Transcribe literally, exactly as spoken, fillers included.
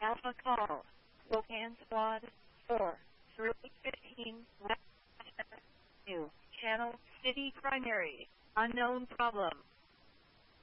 Alpha Call. Spokane Squad four three fifteen West Avenue. Channel City Primary. Unknown problem.